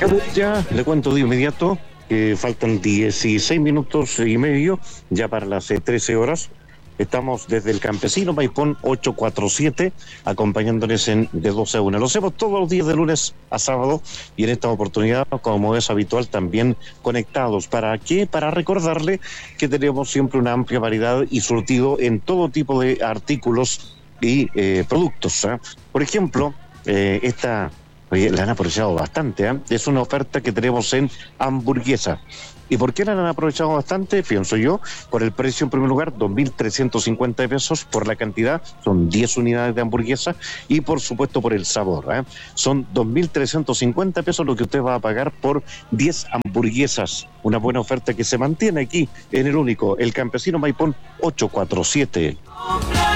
Ya le cuento de inmediato que faltan 16 minutos y medio ya para las 13 horas. Estamos desde el Campesino Maipón 847, acompañándoles de 12 a 1. Lo hacemos todos los días de lunes a sábado y en esta oportunidad, como es habitual, también conectados. ¿Para qué? Para recordarle que tenemos siempre una amplia variedad y surtido en todo tipo de artículos y productos. Por ejemplo, esta... Oye, la han aprovechado bastante, ¿eh? Es una oferta que tenemos en hamburguesa. ¿Y por qué la han aprovechado bastante? Pienso yo, por el precio en primer lugar, 2.350 pesos, por la cantidad, son 10 unidades de hamburguesa, y por supuesto por el sabor, ¿eh? Son 2.350 pesos lo que usted va a pagar por 10 hamburguesas. Una buena oferta que se mantiene aquí en el único, el Campesino Maipón 847.